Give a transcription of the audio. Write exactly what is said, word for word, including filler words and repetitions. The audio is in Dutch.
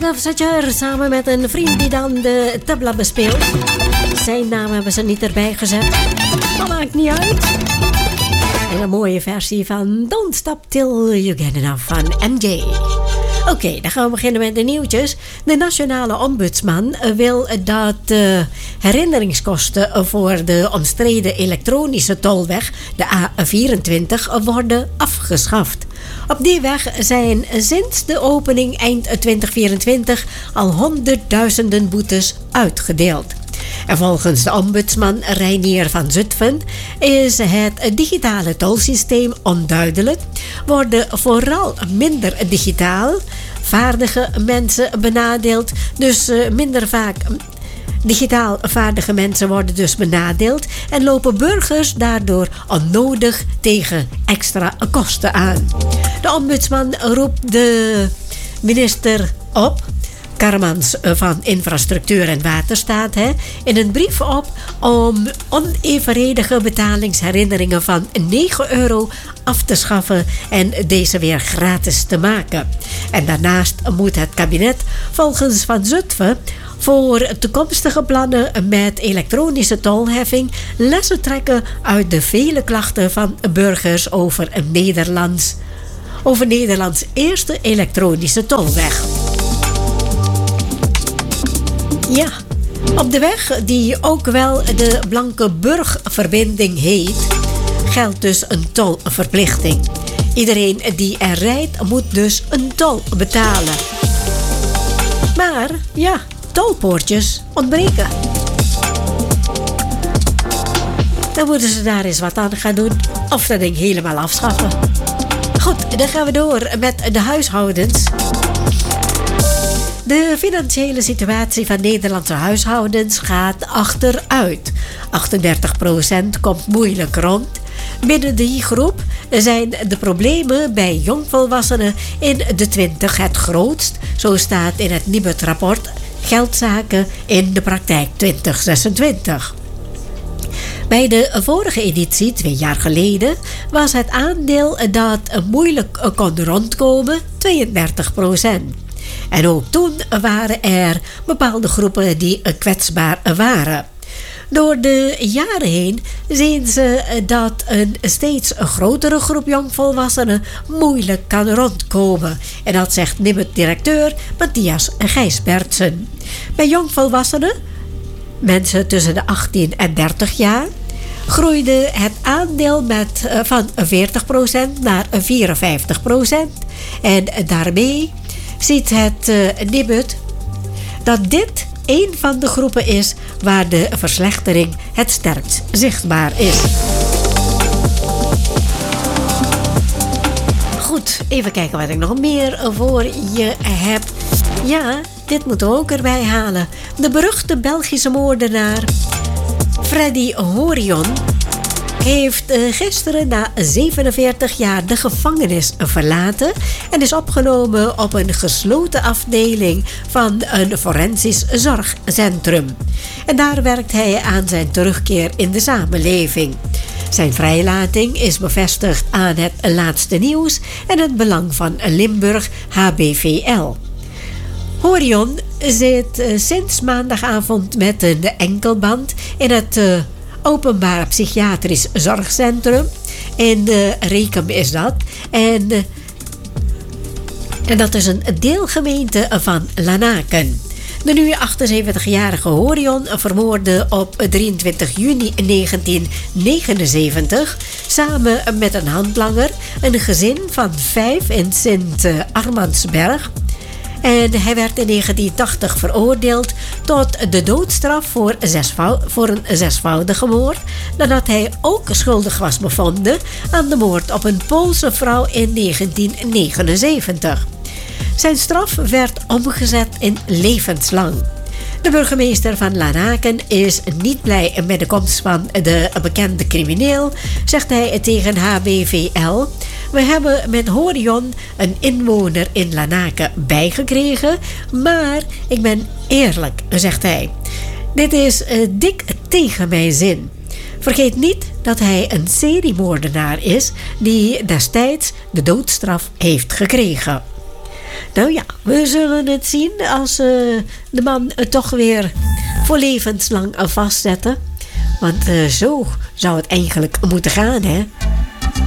Raghav Sajar samen met een vriend die dan de tabla bespeelt. Zijn naam hebben ze niet erbij gezet. Dat maakt niet uit. En een mooie versie van Don't Stop Till You Get Enough van M J. Oké, okay, dan gaan we beginnen met de nieuwtjes. De nationale ombudsman wil dat de herinneringskosten voor de omstreden elektronische tolweg, de A vierentwintig, worden afgeschaft. Op die weg zijn sinds de opening eind twintig vierentwintig al honderdduizenden boetes uitgedeeld. En volgens de ombudsman Reinier van Zutphen is het digitale tolsysteem onduidelijk, worden vooral minder digitaal vaardige mensen benadeeld, dus minder vaak digitaal vaardige mensen worden dus benadeeld en lopen burgers daardoor onnodig tegen extra kosten aan. De ombudsman roept de minister op, Karmans van Infrastructuur en Waterstaat, hè, in een brief op om onevenredige betalingsherinneringen van negen euro af te schaffen en deze weer gratis te maken. En daarnaast moet het kabinet volgens Van Zutphen voor toekomstige plannen met elektronische tolheffing lessen trekken uit de vele klachten van burgers over een Nederlands, over Nederlands eerste elektronische tolweg. Ja, op de weg die ook wel de Blankenburg-verbinding heet, geldt dus een tolverplichting. Iedereen die er rijdt moet dus een tol betalen. Maar ja, tolpoortjes ontbreken. Dan moeten ze daar eens wat aan gaan doen of dat ding helemaal afschaffen. Goed, dan gaan we door met de huishoudens. De financiële situatie van Nederlandse huishoudens gaat achteruit. achtendertig procent komt moeilijk rond. Binnen die groep zijn de problemen bij jongvolwassenen in de twintig het grootst. Zo staat in het Nibud-rapport Geldzaken in de praktijk twintig zesentwintig. Bij de vorige editie, twee jaar geleden, was het aandeel dat moeilijk kon rondkomen tweeëndertig procent. En ook toen waren er bepaalde groepen die kwetsbaar waren. Door de jaren heen zien ze dat een steeds grotere groep jongvolwassenen moeilijk kan rondkomen. En dat zegt Nibud-directeur Matthias Gijsbertsen. Bij jongvolwassenen, mensen tussen de achttien en dertig jaar, groeide het aandeel met, van veertig procent naar vierenvijftig procent. En daarmee ziet het uh, Nibud dat dit een van de groepen is waar de verslechtering het sterkst zichtbaar is. Goed, even kijken wat ik nog meer voor je heb. Ja, dit moeten we ook erbij halen. De beruchte Belgische moordenaar Freddy Horion heeft gisteren na zevenenveertig jaar de gevangenis verlaten en is opgenomen op een gesloten afdeling van een forensisch zorgcentrum. En daar werkt hij aan zijn terugkeer in de samenleving. Zijn vrijlating is bevestigd aan het laatste nieuws en het belang van Limburg H B V L. Horion zit sinds maandagavond met een enkelband in het uh, Openbaar Psychiatrisch Zorgcentrum. In uh, Rekem is dat. En, uh, en dat is een deelgemeente van Lanaken. De nu achtenzeventigjarige Horion vermoordde op drieëntwintig juni negentien negenenzeventig samen met een handlanger een gezin van vijf in Sint-Armansberg. En hij werd in negentien tachtig veroordeeld tot de doodstraf voor, zesvou- voor een zesvoudige moord, nadat hij ook schuldig was bevonden aan de moord op een Poolse vrouw in negentien negenenzeventig. Zijn straf werd omgezet in levenslang. De burgemeester van Lanaken is niet blij met de komst van de bekende crimineel, zegt hij tegen H B V L. We hebben met Horion een inwoner in Lanaken bijgekregen, maar ik ben eerlijk, zegt hij. Dit is uh, dik tegen mijn zin. Vergeet niet dat hij een seriemoordenaar is die destijds de doodstraf heeft gekregen. Nou ja, we zullen het zien als uh, de man het toch weer voor levenslang vastzetten. Want uh, zo zou het eigenlijk moeten gaan, hè.